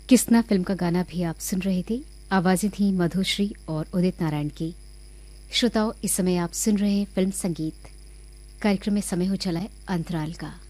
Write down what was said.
Kisna film का गाना भी आप सुन रहे थे। आवाजें थी मधुश्री और उदित नारायण की। श्रोताओं, इस समय आप सुन रहे हैं फिल्म संगीत। कार्यक्रम में समय हो चला है अंतराल का।